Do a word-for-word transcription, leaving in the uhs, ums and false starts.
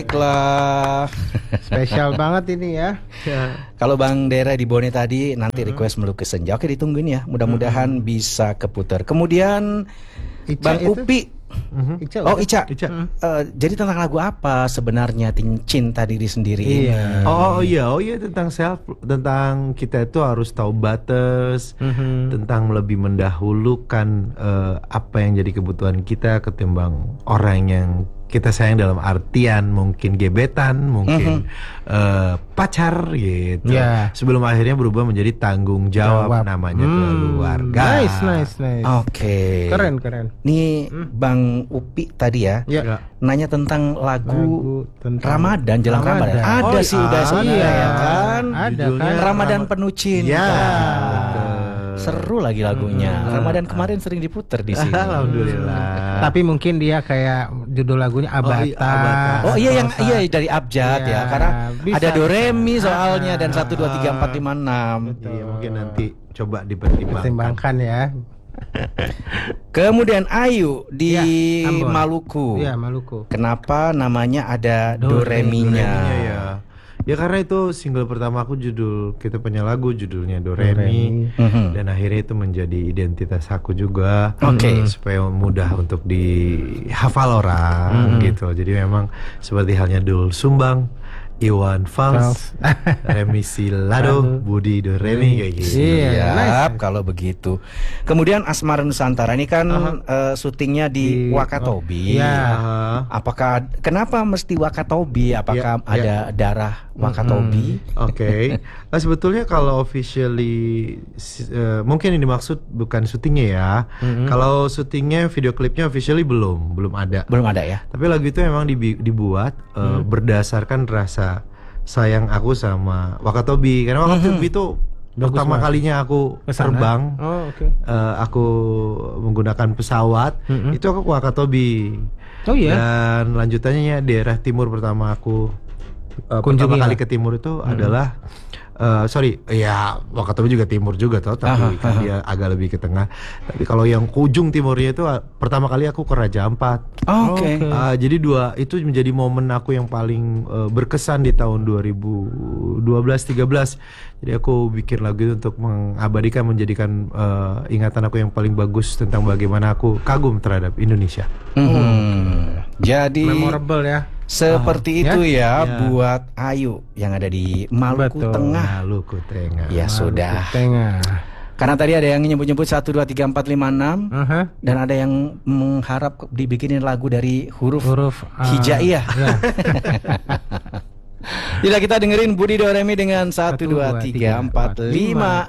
Baiklah. Spesial banget ini ya. Kalau Bang Dera di Bone tadi nanti request melukis senja. Oke, ditungguin ya. Mudah-mudahan bisa keputar. Kemudian Ica Bang itu? Upi. Ica, Oh udah? Ica, Ica. Eh, jadi tentang lagu apa sebenarnya Cinta Diri Sendiri ini? Iya. Oh, oh iya, oh iya tentang self, tentang kita itu harus tahu batas, Mhm. tentang lebih mendahulukan eh, apa yang jadi kebutuhan kita ketimbang orang yang kita sayang dalam artian mungkin gebetan, mungkin eh, pacar gitu. Ya. Sebelum akhirnya berubah menjadi tanggung jawab, Jawab. namanya Hmm, keluarga. Nice, nice, nice. Oke. Keren, keren. Nih Bang Upi tadi ya, Ya. Ya. nanya tentang lagu, Lagu tentang Ramadan, jelang Ramadan. Ramadan. Ada Oh, sih udah ada. sebenarnya ya kan. Ada Judulnya kan. Ramadan Ram- penuh cinta. Ya, betul. Seru lagi lagunya. Ramadan kemarin sering diputer di sini. Alhamdulillah. Tapi mungkin dia kayak judul lagunya Oh, iya, Abata. Abata. Oh iya yang Rosa. iya dari abjad Iya, ya, karena bisa, ada do re bisa. mi soalnya Ah, dan satu dua tiga empat lima enam. Iya, mungkin nanti coba dipertimbangkan. Pertimbangkan ya. Kemudian Ayu di Ya, Ambon. Maluku. Iya, Maluku. Kenapa namanya ada do, Do, re re, mi-nya? Do-re-mi-nya ya. Ya karena itu single pertama aku, judul kita punya lagu judulnya Do Re Mi, Mhm. dan akhirnya itu menjadi identitas aku juga. Oke. Hmm, supaya mudah untuk dihafal orang gitu. Jadi memang seperti halnya Dul Sumbang, Iwan Fals, Remi Silado, Budi Do Re Mi kayak gitu. Iya, Siap, kalau begitu. Kemudian Asmara Nusantara ini kan eh, syutingnya di, Di- Wakatobi. Iya. Ah, Apakah kenapa mesti Wakatobi? Apakah Ya, ada darah Wakatobi? Oke. Nah, sebetulnya kalau officially si- eh, mungkin yang dimaksud bukan syutingnya ya. Kalau syutingnya, video klipnya officially belum, belum ada. Belum ada ya? Tapi lagu itu memang dibi- dibuat eh, berdasarkan rasa sayang aku sama Wakatobi. Karena Wakatobi itu Bagus pertama banget. kalinya aku Kesana. terbang, Oh, oke. eh, aku menggunakan pesawat, itu aku ke Wakatobi. Oh iya. Dan lanjutannya daerah timur pertama aku eh, Kunjungi pertama ya? kali ke timur itu adalah eh, sorry, ya Wakatobi juga timur juga toh, tapi Aha, kan dia agak lebih ke tengah. Tapi kalau yang ke ujung timurnya itu ah, pertama kali aku ke Raja Ampat. Oke. Oke. Ah, jadi dua itu menjadi momen aku yang paling eh, berkesan di tahun dua ribu dua belas tiga belas. Jadi aku bikin lagu itu untuk mengabadikan, menjadikan eh, ingatan aku yang paling bagus tentang bagaimana aku kagum terhadap Indonesia. Mhm. Jadi Memorable ya. seperti Ah, itu ya, ya. buat Ayu yang ada di Maluku Betul. Tengah. Maluku Tengah. Ya sudah. Tengah. Karena tadi ada yang nyebut-nyebut satu dua tiga empat lima enam Aha. dan ada yang mengharap dibikinin lagu dari huruf, Huruf ah, hijaiyah. ya. Jadi kita dengerin Budi Do Re Mi dengan satu dua tiga empat lima